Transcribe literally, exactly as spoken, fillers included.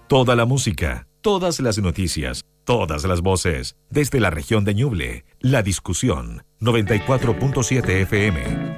Toda la música, todas las noticias, todas las voces. Desde la región de Ñuble, La Discusión, noventa y cuatro punto siete F M.